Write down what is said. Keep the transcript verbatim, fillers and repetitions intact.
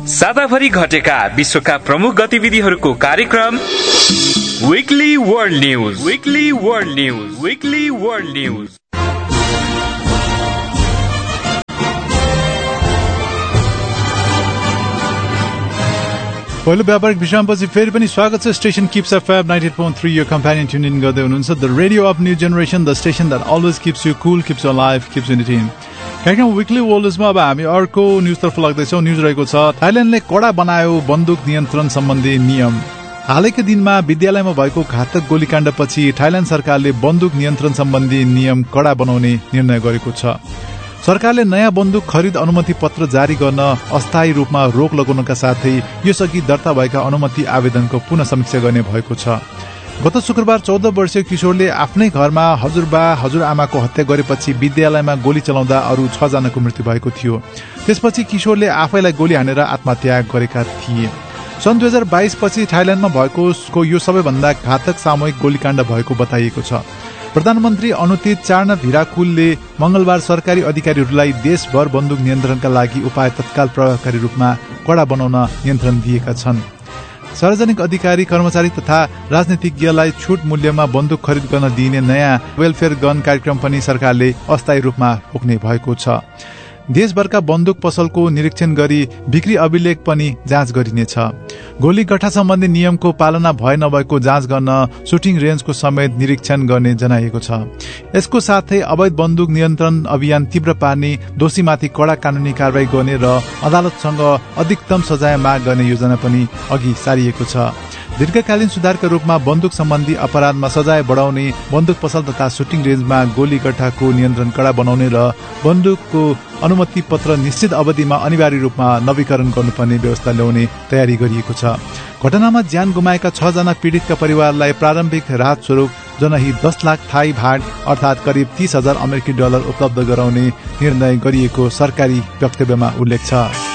साताभरि घटेका विश्वका प्रमुख गतिविधिहरूको कार्यक्रम विकली वर्ल्ड न्यूज विकली वर्ल्ड न्यूज विकली वर्ल्ड न्यूज। पहिलो व्यापारिक विश्रामपछि फेरि पनि स्वागत छ। Station kips FM ninety at point three यो कम्पेनियन ट्युन इन गर्दै हुनुहुन्छ। The radio of new generation, the station that always kips you Kul, kips you life, kips you entertain. कार्यक्रम विकली वर्ल्डमा अब हामी अर्को न्युजतर्फ लाग्दैछौँ। न्युज रहेको छ थाइल्याण्डले कडा बनायो बन्दुक नियन्त्रण सम्बन्धी नियम। हालैका दिनमा विद्यालयमा भएको घातक गोलीकाण्डपछि थाइल्याण्ड सरकारले बन्दुक नियन्त्रण सम्बन्धी नियम कडा बनाउने निर्णय गरेको छ। सरकारले नयाँ बन्दुक खरिद अनुमति पत्र जारी गर्न अस्थायी रूपमा रोक लगाउनका साथै यसअघि दर्ता भएका अनुमति आवेदनको पुनः समीक्षा गर्ने भएको छ। गत शुक्रबार चौध वर्षीय किशोरले आफ्नै घरमा हजुरबा हजुरआमाको हत्या गरेपछि विद्यालयमा गोली चलाउँदा अरू छ जनाको मृत्यु भएको थियो। त्यसपछि किशोरले आफैलाई गोली हानेर आत्महत्या गरेका थिए। सन् दुई हजार बाइस पछि थाइल्याण्डमा भएको यो सबैभन्दा घातक सामूहिक गोलीकाण्ड भएको बताइएको छ। प्रधानमन्त्री अनुतित चार्नभिराकुलले मंगलबार सरकारी अधिकारीहरूलाई देशभर बन्दुक नियन्त्रणका लागि उपाय तत्काल प्रभावकारी रूपमा कडा बनाउन नियन्त्रण दिएका छन्। सार्वजनिक अधिकारी, कर्मचारी तथा राजनीतिज्ञलाई छुट मूल्यमा बन्दुक खरिद गर्न दिइने नयाँ वेलफेयर गन कार्यक्रम पनि सरकारले अस्थायी रूपमा रोक्ने भएको छ। देशभरका बन्दुक पसलको निरीक्षण गरी बिक्री अभिलेख पनि जाँच गरिनेछ। गोली गठा सम्बन्धी नियमको पालना भए नभएको जाँच गर्न सुटिङ रेन्जको समेत निरीक्षण गर्ने जनाइएको छ। यसको साथै अवैध बन्दुक नियन्त्रण अभियान तीव्र पार्ने, दोषीमाथि कडा कानूनी कारवाही गर्ने र अदालतसँग अधिकतम सजाय माग गर्ने योजना पनि अघि सारिएको छ। दीर्घकालीन सुधारका रूपमा बन्दुक सम्बन्धी अपराधमा सजाय बढाउने, बन्दुक पसल तथा सुटिङ रेन्जमा गोली गट्टाको नियन्त्रण कडा बनाउने र बन्दुकको अनुमति पत्र निश्चित अवधिमा अनिवार्य रूपमा नवीकरण गर्नुपर्ने व्यवस्था ल्याउने तयारी गरिएको छ। घटनामा ज्यान गुमाएका छ जना पीड़ितका परिवारलाई प्रारम्भिक राहत स्वरूप जनही दस लाख थाई भाड अर्थात करिब तीस हजार अमेरिकी डलर उपलब्ध गराउने निर्णय गरिएको सरकारी वक्तव्यमा उल्लेख छ।